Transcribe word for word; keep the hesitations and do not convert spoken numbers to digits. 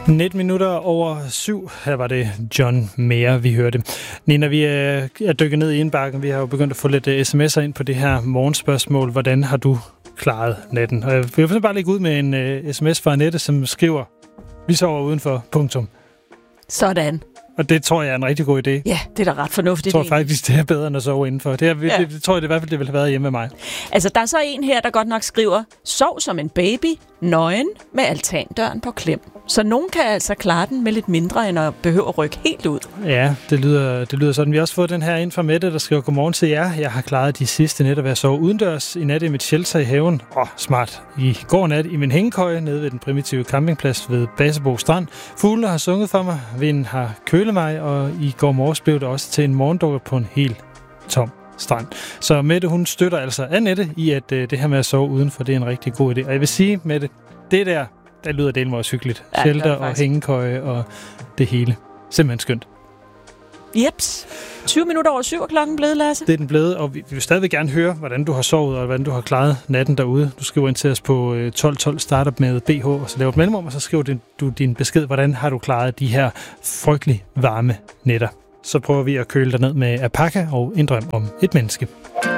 nitten minutter over syv. Her var det John Mayer, vi hørte. Nina, vi er, er dykket ned i indbakken. Vi har jo begyndt at få lidt sms'er ind på det her morgenspørgsmål. Hvordan har du klaret natten? Og jeg vil bare lægge ud med en uh, sms fra Annette, som skriver, vi sover udenfor, punktum. Sådan. Og det tror jeg er en rigtig god idé. Ja, det er da ret fornuftigt. Jeg tror faktisk, det er bedre end at sove indenfor. Det, er, ja. det, det tror jeg det i hvert fald, det ville have været hjemme med mig. Altså, der er så en her, der godt nok skriver, sov som en baby, nøgen med altandøren på klem. Så nogen kan altså klare den med lidt mindre, end at behøve at rykke helt ud. Ja, det lyder, det lyder sådan. Vi har også fået den her ind fra Mette, der skriver, godmorgen til jer. Jeg har klaret de sidste nætter ved at sove udendørs i nat i mit shelter i haven. Åh, oh, smart. I går nat i min hængekøje nede ved den primitive campingplads ved Basebo Strand. Fuglene har sunget for mig, vinden har kølet mig, og i går morges blev det også til en morgendukke på en helt tom strand. Så Mette, hun støtter altså Annette i, at uh, det her med at sove udenfor, det er en rigtig god idé. Og jeg vil sige, Mette, det der, der lyder det meget hyggeligt. Ja, shelter og hængekøje og det hele. Simpelthen skønt. Jeps. tyve minutter over syv er klokken blevet, Lasse. Det er den blevet, og vi vil stadigvæk gerne høre, hvordan du har sovet, og hvordan du har klaret natten derude. Du skriver ind til os på tolv tolv startup med B H, og så laver et mellemrum, og så skriver du din besked, hvordan har du klaret de her frygtelig varme nætter. Så prøver vi at køle dig ned med alpaka og en drøm om et menneske.